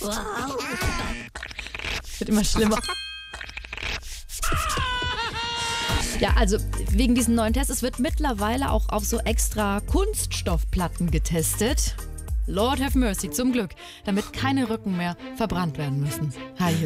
Wird immer schlimmer. Ja, also wegen diesen neuen Tests, es wird mittlerweile auch auf so extra Kunststoffplatten getestet. Lord have mercy, zum Glück, damit keine Rücken mehr verbrannt werden müssen. Hi.